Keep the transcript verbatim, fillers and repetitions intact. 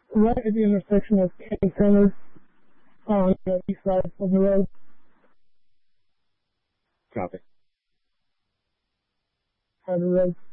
right at the intersection of King Center on the east side of the road. Copy. Side of the road.